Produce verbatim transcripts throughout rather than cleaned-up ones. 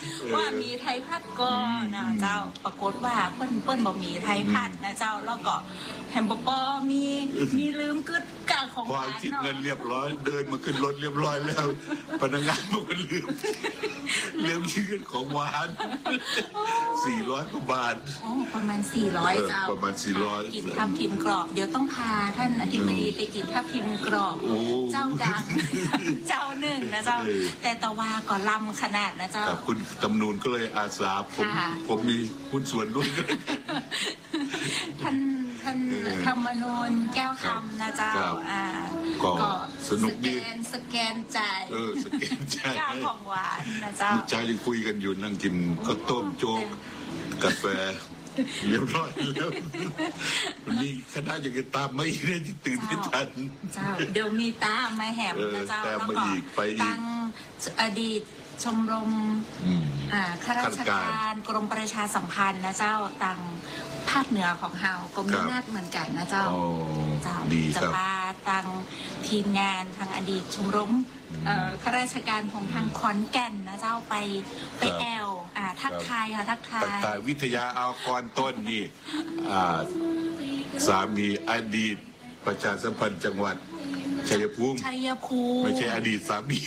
ว่ามีไทยพัดก่อนนะเจ้าปรากฏว่าเปิ้นเปิ้นบ่มีไทยพัดนะเจ้าแล้วก็แฮมเบอร์เกอร์มีมีลืมกึดกะของพอคิดเงินเรียบร้อยเดินมาขึ้นรถเรียบร้อยแล้วพนักงานบอกว่าลืมลืมชื่อของหวานสี่ร้อยกว่าบาทอ๋อประมาณสี่ร้อยเจ้าประมาณสี่ร้อยกินทับทิมกรอบเดี๋ยวต้องพาท่านอธิบดีไปกินทับทิมกรอบเจ้าดังเจ้าหนึ่งนะเจ้าแต่ตะวาก่อนลำขนาดนะเจ้าคุณตำนูนก็เลยอาสาผมผมมีหุ้นส่วนด้วยท่านท่านธรรมนูญแก้วคำนะเจ้าอ่าก็สนุกดีสแกนใจเออสแกนใจก้าของหวานนะเจ้าลูกชายยังคุยกันอยู่นั่งกินข้าวต้มโจ๊กกาแฟเรียบร้อยแล้ววันนี้คณะยังจะตามไม่ได้ที่ตื่นไม่ทันเจ้าเดี๋ยวมีตามมาแหมนะเจ้าแล้วก็ตั้งอดีตชมรมข้าราชการกรมประชาสัมพันธ์นะเจ้าต่างภาคเหนือของเฮาก็มีนาฏเหมือนกันนะเจ้าเจ้าจะพาตั้งทีมงานทางอดีตชมรมข้าราชการของทางขอนแก่นนะเจ้าไปไปแอลทักทายค่ะทักทายแต่วิทยาเอากรต้นนี่สามีอดีตประชาสัมพันธ์จังหวัดชัยภูมิชัยภูมิไม่ใช่อดีตสามี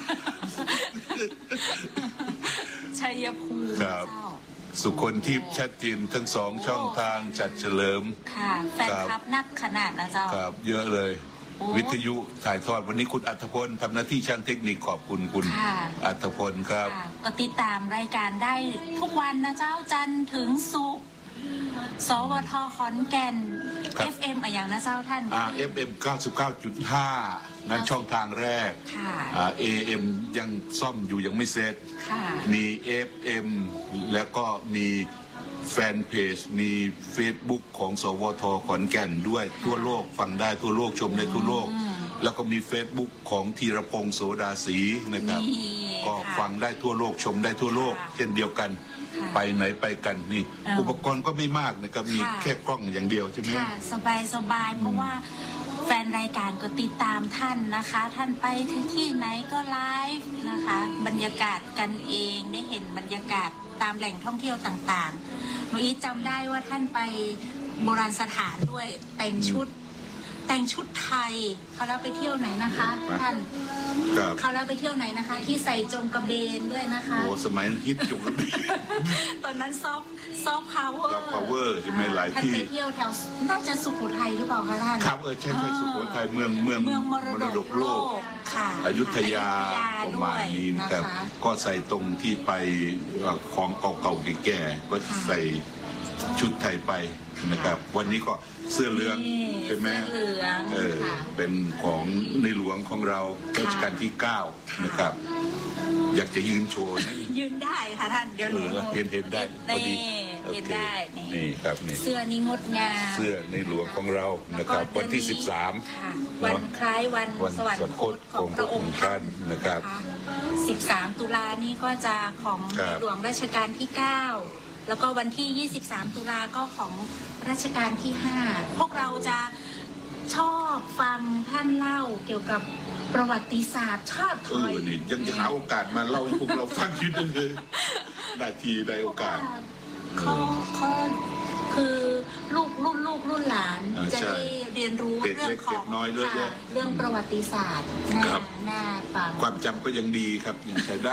ชัยภูมิครับสุคนทิพย์ชัดเจนทั้งสองช่องทางจัดเฉลิมค่ะแฟนคลับนักขนาดนะเจ้าครับเยอะเลยวิทยุถ่ายทอดวันนี้คุณอัธพลทำหน้าที่ช่างเทคนิคขอบคุณคุณอัธพลครับก็ติดตามรายการได้ทุกวันนะเจ้าจันทร์ถึงศุกร์สวทขอนแก่น เอฟ เอ็ม อะไรอย่างนะเจ้าท่านอ่า เอฟ เอ็ม เก้าสิบเก้าจุดห้า นั่นช่องทางแรกอ่า เอ เอ็ม ยังซ่อมอยู่ยังไม่เสร็จมี เอฟ เอ็ม แล้วก็มีแฟนเพจมี Facebook ของสวทขอนแก่นด้วยทั่วโลกฟังได้ทั่วโลกชมได้ทั่วโลกแล้วก็มี Facebook ของธีรพงษ์โสดาศรีนะครับก็ฟังได้ทั่วโลกชมได้ทั่วโลกเช่นเดียวกันไปไหนไปกันนี่อุปกรณ์ก็ไม่มากนะครับมีแค่กล้องอย่างเดียวใช่ไหมค่ะสบายสบายเพราะว่าแฟนรายการก็ติดตามท่านนะคะท่านไปที่ไหนก็ไลฟ์นะคะบรรยากาศกันเองได้เห็นบรรยากาศตามแหล่งท่องเที่ยวต่างๆหนูอีจำได้ว่าท่านไปโบราณสถานด้วยแต่งชุดแต่งชุดไทยเขาแล้วไปเที่ยวไหนนะคะท่านเขาแล้วไปเที่ยวไหนนะคะที่ใส่จงกระเบนด้วยนะคะโอ้สมัยฮิตจงกระเบนตอนนั้นซอฟซอฟพาวเวอร์ซอฟพาวเวอร์ใช่ไหมหลายที่ท่านไปเที่ยวแถวน่าจะสุโขทัยหรือเปล่าคะท่านครับเออใช่ใช่สุโขทัยเมืองเมืองเมืองมรดกโลกค่ะอยุธยาประมาณนี้นะครับก็ใส่ตรงที่ไปของเก่าๆแก่ๆก็ใส่ชุดไทยไปนะครับวันนี้ก็เสื้อเหลืองใช่ไหมเออเป็นของในหลวงของเรารัชกาลที่เก้านะครับอยากจะยืนโชว์ยืนได้ค่ะท่านเดี๋ยวหนูเห็นเห็นได้พอดีเห็นได้นี่ครับนี่เสื้อนี้งดงามเสื้อในหลวงของเรานะครับวันที่สิบสามวันคล้ายวันสวรรคตของพระองค์ท่านนะครับสิบสามตุลานี่ก็จะของหลวงรัชกาลที่เก้าแล้วก็วันที่ยี่สิบสามตุลาก็ของรัชกาลที่ห้าพวกเราจะชอบฟังท่านเล่าเกี่ยวกับประวัติศาสตร์ชาติไทยนี่ยังจะหาโอกาสมาเล่าให้พวกเราฟังอยู่เลยนาทีได้โอกาสเขาเขาคือลูกรุ่นลูกรุ่นหลานจะได้เรียนรู้เรื่องของเรื่องประวัติศาสตร์หน้าฟังความจำก็ยังดีครับยังใช้ได้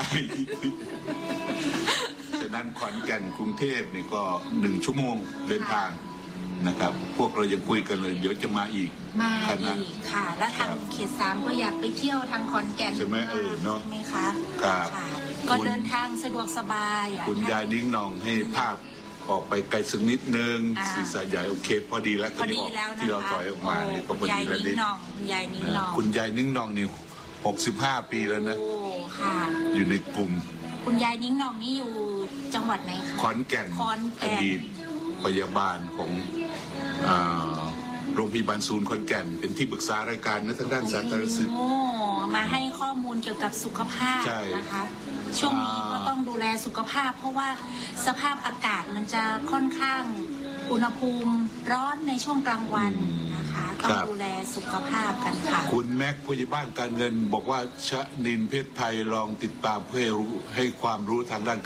ฉะนั้นขอนแก่นกรุงเทพนี่ก็หนึ่งชั่วโมงเดินทางนะครับพวกเรายังคุยกันเลยเดี๋ยวจะมาอีกมาอีกค่ะแล้วทางเขตสามก็อยากไปเที่ยวทางขอนแก่นใช่ไหมเออเนาะใช่ไหมคะครับก็เดินทางสะดวกสบายคุณยายดิ้งนองให้ภาพออกไปไกลสักนิดนึงศีรษะใหญ่โอเคพอดีแล้วที่เราถอยออกมาเนี่ยก็พอดีแล้วนี่ยายนิ้งนองคุณยายนิ้งนองนี่หกสิบห้าปีแล้วนะอยู่ในกลุ่มคุณยายนิ้งนองนี่อยู่จังหวัดไหนคะขอนแก่นอดีตพยาบาลของโรงพยาบาลศูนย์ขอนแก่นเป็นที่ปรึกษารายการทางด้านสาธารณสุขมาให้ข้อมูลเกี่ยวกับสุขภาพนะคะช่วงนี้ก็ต้องดูแลสุขภาพเพราะว่าสภาพอากาศมันจะค่อนข้างอุณหภูมิร้อนในช่วงกลางวันนะคะต้องดูแลสุขภาพกันค่ะคุณแม็กผู้ใหญ่บ้านการเงินบอกว่าชนินเพชรไทยลองติดตามเพื่อให้ความรู้ทางด้าน